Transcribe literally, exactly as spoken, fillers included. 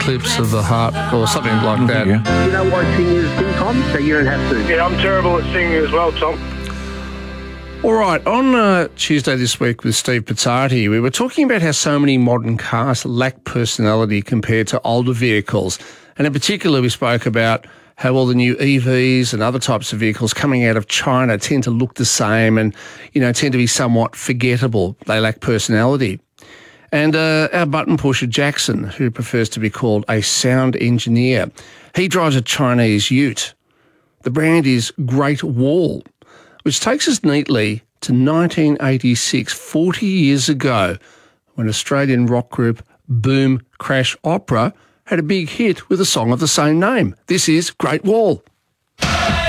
Eclipse of the Heart or something like that. Yeah. You know why singers sing, Tom? So you don't have to. Yeah, I'm terrible at singing as well, Tom. All right, on uh, Tuesday this week with Steve Pizzardi, we were talking about how so many modern cars lack personality compared to older vehicles. And in particular, we spoke about how all the new E Vs and other types of vehicles coming out of China tend to look the same and, you know, tend to be somewhat forgettable. They lack personality. And uh, our button pusher, Jackson, who prefers to be called a sound engineer, he drives a Chinese ute. The brand is Great Wall, which takes us neatly to nineteen eighty-six, forty years ago, when Australian rock group Boom Crash Opera had a big hit with a song of the same name. This is Great Wall.